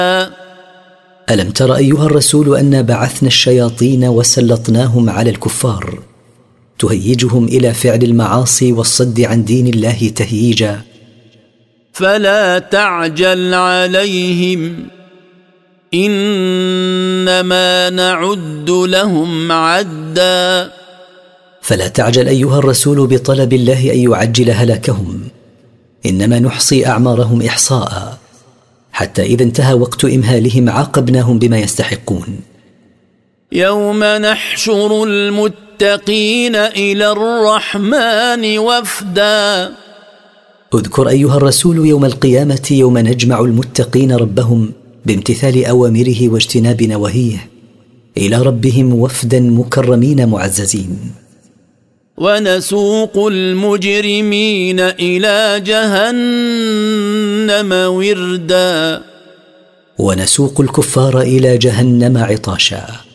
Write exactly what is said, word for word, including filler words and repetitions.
ألم تر أيها الرسول أنا بعثنا الشياطين وسلطناهم على الكفار تهيجهم إلى فعل المعاصي والصد عن دين الله تهييجا. فلا تعجل عليهم إنما نعد لهم عدا. فلا تعجل أيها الرسول بطلب الله أن يعجل هلاكهم، إنما نحصي أعمارهم إحصاء، حتى إذا انتهى وقت إمهالهم عاقبناهم بما يستحقون. يوم نحشر المتقين إلى الرحمن وفدا. اذكر أيها الرسول يوم القيامة يوم نجمع المتقين ربهم بامتثال أوامره واجتناب نواهيه إلى ربهم وفدا مكرمين معززين. ونسوق المجرمين إلى جهنم وردا. ونسوق الكفار إلى جهنم عطاشا.